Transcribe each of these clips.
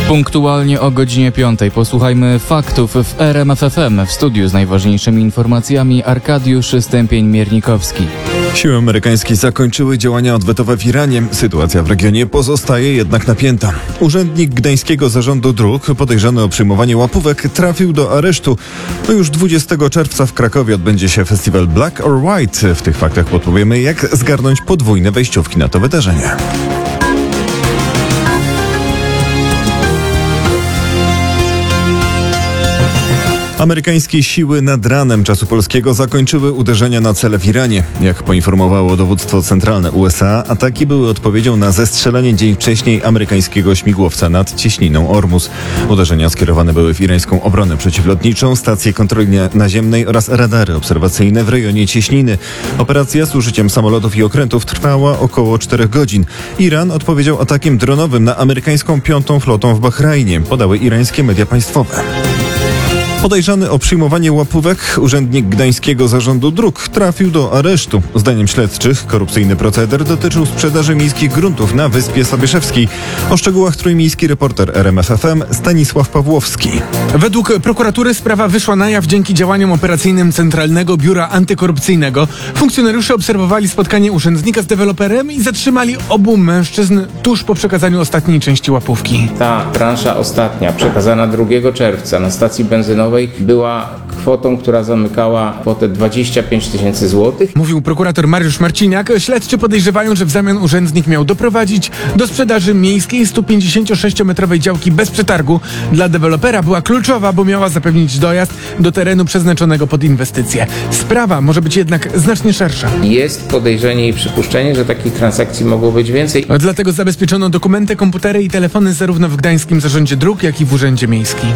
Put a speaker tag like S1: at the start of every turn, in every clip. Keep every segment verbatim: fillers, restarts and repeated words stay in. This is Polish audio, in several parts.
S1: Punktualnie o godzinie piątej posłuchajmy faktów w R M F F M. W studiu z najważniejszymi informacjami Arkadiusz Stępień-Miernikowski.
S2: Siły amerykańskie zakończyły działania odwetowe w Iranie. Sytuacja w regionie pozostaje jednak napięta. Urzędnik Gdańskiego Zarządu Dróg, podejrzany o przyjmowanie łapówek, trafił do aresztu. No już dwudziestego czerwca w Krakowie odbędzie się festiwal Black or White. W tych faktach podpowiemy, jak zgarnąć podwójne wejściówki na to wydarzenie. Amerykańskie siły nad ranem czasu polskiego zakończyły uderzenia na cele w Iranie. Jak poinformowało dowództwo centralne U S A, ataki były odpowiedzią na zestrzelenie dzień wcześniej amerykańskiego śmigłowca nad cieśniną Ormus. Uderzenia skierowane były w irańską obronę przeciwlotniczą, stację kontroli naziemnej oraz radary obserwacyjne w rejonie cieśniny. Operacja z użyciem samolotów i okrętów trwała około czterech godzin. Iran odpowiedział atakiem dronowym na amerykańską piątą flotą w Bahrajnie, podały irańskie media państwowe. Podejrzany o przyjmowanie łapówek urzędnik Gdańskiego Zarządu Dróg trafił do aresztu. Zdaniem śledczych korupcyjny proceder dotyczył sprzedaży miejskich gruntów na Wyspie Sobieszewskiej. O szczegółach trójmiejski reporter R M F F M Stanisław Pawłowski.
S3: Według prokuratury sprawa wyszła na jaw dzięki działaniom operacyjnym Centralnego Biura Antykorupcyjnego. Funkcjonariusze obserwowali spotkanie urzędnika z deweloperem i zatrzymali obu mężczyzn tuż po przekazaniu ostatniej części łapówki.
S4: Ta transza ostatnia, przekazana drugiego czerwca na stacji benzynowej, była kwotą, która zamykała kwotę dwadzieścia pięć tysięcy złotych.
S3: Mówił prokurator Mariusz Marciniak. Śledczy podejrzewają, że w zamian urzędnik miał doprowadzić do sprzedaży miejskiej sto pięćdziesięciosześciometrowej działki bez przetargu. Dla dewelopera była kluczowa, bo miała zapewnić dojazd do terenu przeznaczonego pod inwestycje. Sprawa może być jednak znacznie szersza.
S4: Jest podejrzenie i przypuszczenie, że takich transakcji mogło być więcej.
S3: Dlatego zabezpieczono dokumenty, komputery i telefony zarówno w Gdańskim Zarządzie Dróg, jak i w Urzędzie Miejskim.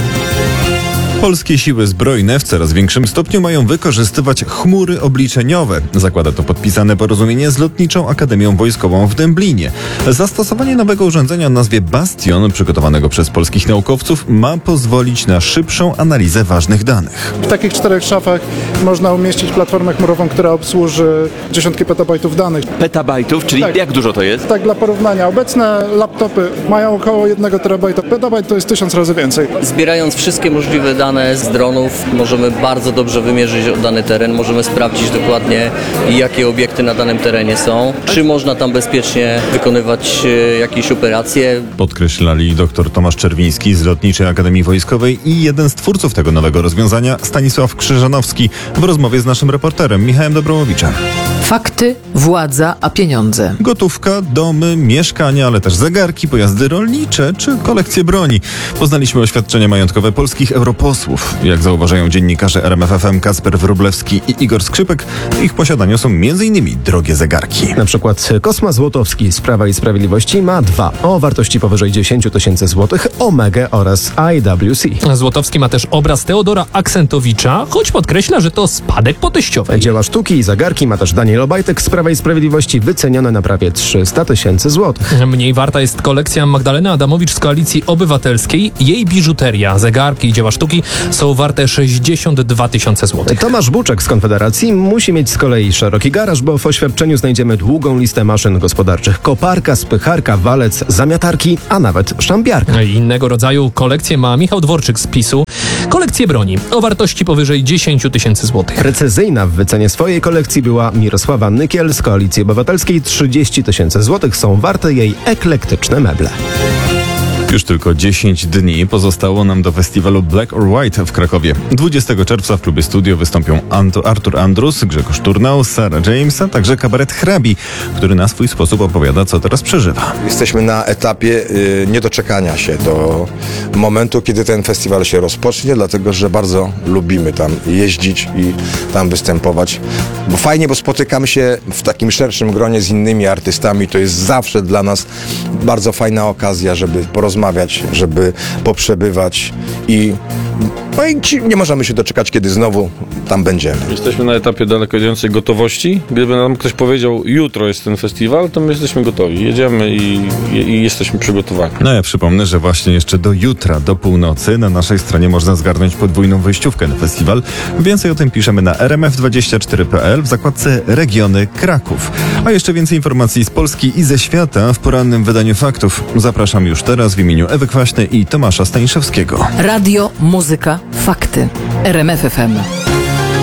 S2: Polskie siły zbrojne w coraz większym stopniu mają wykorzystywać chmury obliczeniowe. Zakłada to podpisane porozumienie z Lotniczą Akademią Wojskową w Dęblinie. Zastosowanie nowego urządzenia o nazwie Bastion, przygotowanego przez polskich naukowców, ma pozwolić na szybszą analizę ważnych danych.
S5: W takich czterech szafach można umieścić platformę chmurową, która obsłuży dziesiątki petabajtów danych.
S6: Petabajtów? Czyli
S5: Tak.
S6: jak dużo to jest?
S5: Tak, dla porównania. Obecne laptopy mają około jednego terabajta. Petabajt to jest tysiąc razy więcej.
S7: Zbierając wszystkie możliwe dane z dronów, możemy bardzo dobrze wymierzyć dany teren, możemy sprawdzić dokładnie, jakie obiekty na danym terenie są, czy można tam bezpiecznie wykonywać jakieś operacje.
S2: Podkreślali dr Tomasz Czerwiński z Lotniczej Akademii Wojskowej i jeden z twórców tego nowego rozwiązania, Stanisław Krzyżanowski, w rozmowie z naszym reporterem Michałem Dobrołowiczem.
S8: Fakty, władza, a pieniądze.
S2: Gotówka, domy, mieszkania, ale też zegarki, pojazdy rolnicze czy kolekcje broni. Poznaliśmy oświadczenia majątkowe polskich europosłów. Jak zauważają dziennikarze R M F F M Kacper Wróblewski i Igor Skrzypek, w ich posiadaniu są między innymi drogie zegarki.
S9: Na przykład Kosma Złotowski z Prawa i Sprawiedliwości ma dwa o wartości powyżej dziesięć tysięcy złotych, Omega oraz I W C.
S10: Złotowski ma też obraz Teodora Aksentowicza, choć podkreśla, że to spadek po teściowej.
S9: Dzieła sztuki i zegarki ma też Daniel Obajtek z Prawa i Sprawiedliwości, wycenione na prawie trzysta tysięcy złotych.
S10: Mniej warta jest kolekcja Magdaleny Adamowicz z Koalicji Obywatelskiej. Jej biżuteria, zegarki i dzieła sztuki są warte sześćdziesiąt dwa tysiące złotych.
S9: Tomasz Buczek z Konfederacji musi mieć z kolei szeroki garaż, bo w oświadczeniu znajdziemy długą listę maszyn gospodarczych. Koparka, spycharka, walec, zamiatarki, a nawet szambiarka.
S10: Innego rodzaju kolekcję ma Michał Dworczyk z PiSu. Kolekcję broni o wartości powyżej dziesięć tysięcy złotych.
S9: Precyzyjna w wycenie swojej kolekcji była Mirosława Nykiel z Koalicji Obywatelskiej. trzydzieści tysięcy złotych są warte jej eklektyczne meble.
S2: Już tylko dziesięć dni pozostało nam do festiwalu Black or White w Krakowie. dwudziestego czerwca w klubie Studio wystąpią Ant- Artur Andrus, Grzegorz Turnał, Sarah James, a także kabaret Hrabi, który na swój sposób opowiada, co teraz przeżywa.
S11: Jesteśmy na etapie y, niedoczekania się do momentu, kiedy ten festiwal się rozpocznie, dlatego że bardzo lubimy tam jeździć i tam występować. Bo fajnie, bo spotykamy się w takim szerszym gronie z innymi artystami. To jest zawsze dla nas bardzo fajna okazja, żeby porozmawiać, żeby poprzebywać i No i ci, nie możemy się doczekać, kiedy znowu tam będziemy.
S6: Jesteśmy na etapie daleko idącej gotowości. Gdyby nam ktoś powiedział, jutro jest ten festiwal, to my jesteśmy gotowi. Jedziemy i, i, i jesteśmy przygotowani.
S2: No ja przypomnę, że właśnie jeszcze do jutra, do północy na naszej stronie można zgarnąć podwójną wyjściówkę na festiwal. Więcej o tym piszemy na r m f dwadzieścia cztery kropka p l w zakładce Regiony Kraków. A jeszcze więcej informacji z Polski i ze świata w porannym wydaniu faktów. Zapraszam już teraz w imieniu Ewy Kwaśnej i Tomasza Staniszewskiego.
S8: Radio, muzyka, fakty. R M F F M.